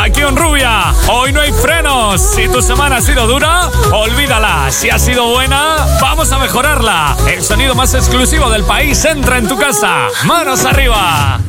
Aquí en Rubia, hoy no hay frenos. Si tu semana ha sido dura, olvídala. Si ha sido buena, vamos a mejorarla. El sonido más exclusivo del país entra en tu casa. ¡Manos arriba!